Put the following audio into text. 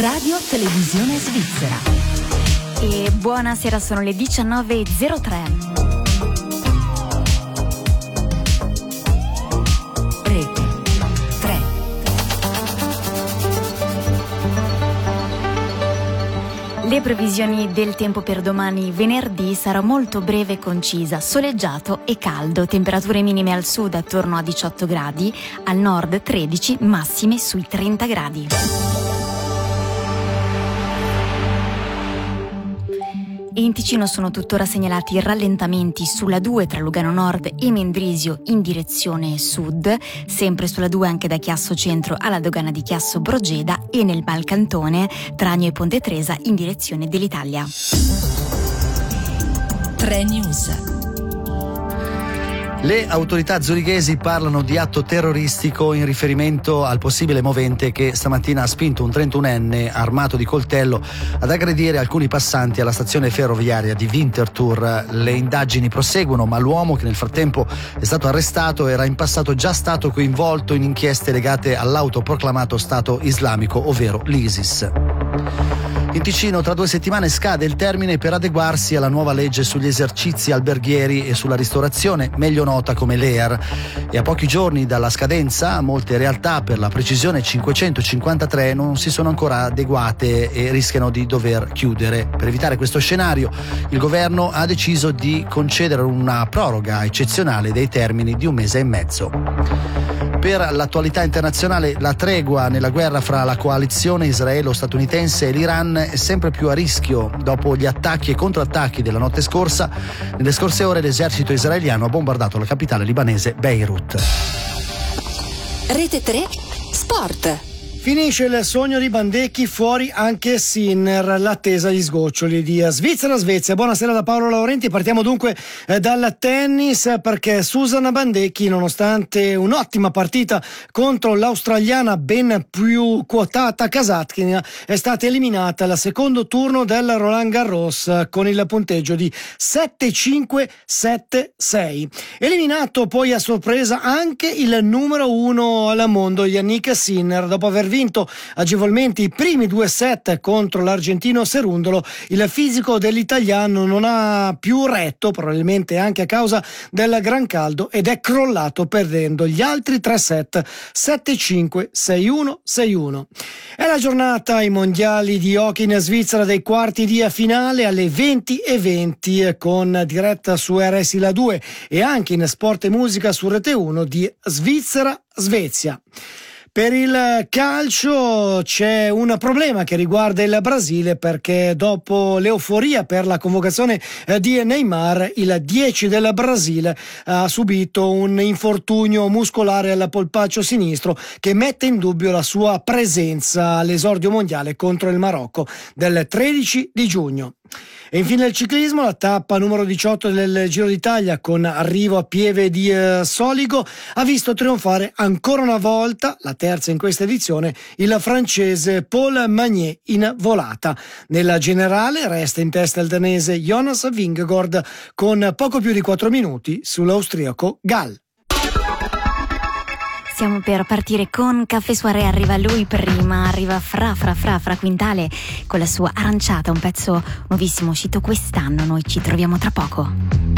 Radio Televisione Svizzera. E buonasera, sono le 19.03. Rete 3. Le previsioni del tempo per domani venerdì sarà molto breve e concisa, soleggiato e caldo, temperature minime al sud attorno a 18 gradi, al nord 13, massime sui 30 gradi. E in Ticino sono tuttora segnalati rallentamenti sulla 2 tra Lugano Nord e Mendrisio in direzione sud, sempre sulla 2 anche da Chiasso Centro alla dogana di Chiasso Brogeda e nel Malcantone tra Agno e Ponte Tresa in direzione dell'Italia. 3 News. Le autorità zurighesi parlano di atto terroristico in riferimento al possibile movente che stamattina ha spinto un 31enne armato di coltello ad aggredire alcuni passanti alla stazione ferroviaria di Winterthur. Le indagini proseguono, ma l'uomo, che nel frattempo è stato arrestato, era in passato già stato coinvolto in inchieste legate all'autoproclamato Stato islamico, ovvero l'ISIS. In Ticino tra 2 settimane scade il termine per adeguarsi alla nuova legge sugli esercizi alberghieri e sulla ristorazione, meglio nota come LEAR. E a pochi giorni dalla scadenza, molte realtà, per la precisione 553, non si sono ancora adeguate e rischiano di dover chiudere. Per evitare questo scenario, il governo ha deciso di concedere una proroga eccezionale dei termini di 1 mese e mezzo. Per l'attualità internazionale, la tregua nella guerra fra la coalizione israelo-statunitense e l'Iran è sempre più a rischio. Dopo gli attacchi e contrattacchi della notte scorsa, nelle scorse ore l'esercito israeliano ha bombardato la capitale libanese Beirut. Rete 3 Sport. Finisce il sogno di Bandecchi, fuori anche Sinner, l'attesa agli sgoccioli di Svizzera-Svezia. Buonasera da Paolo Laurenti, partiamo dunque dal tennis, perché Susanna Bandecchi, nonostante un'ottima partita contro l'australiana ben più quotata Kasatkina, è stata eliminata al secondo turno del Roland Garros con il punteggio di 7-5, 7-6. Eliminato poi a sorpresa anche il numero 1 al mondo, Yannick Sinner, dopo aver vinto agevolmente i primi 2 set contro l'argentino Cerundolo. Il fisico dell'italiano non ha più retto, probabilmente anche a causa del gran caldo, ed è crollato perdendo gli altri 3 set 7-5, 6-1, 6-1. È la giornata ai mondiali di hockey in Svizzera dei quarti di finale alle 20:20 con diretta su RSI La 2 e anche in Sport e Musica su Rete 1 di Svizzera-Svezia. Per il calcio c'è un problema che riguarda il Brasile, perché dopo l'euforia per la convocazione di Neymar, il 10 del Brasile ha subito un infortunio muscolare al polpaccio sinistro che mette in dubbio la sua presenza all'esordio mondiale contro il Marocco del 13 di giugno. E infine il ciclismo, la tappa numero 18 del Giro d'Italia con arrivo a Pieve di Soligo ha visto trionfare ancora una volta, la terza in questa edizione, il francese Paul Magnier in volata. Nella generale resta in testa il danese Jonas Vingegaard con poco più di 4 minuti sull'austriaco Gall. Stiamo per partire con Caffè Soirée, arriva lui prima, arriva Fra Quintale con la sua Aranciata, un pezzo nuovissimo uscito quest'anno. Noi ci troviamo tra poco.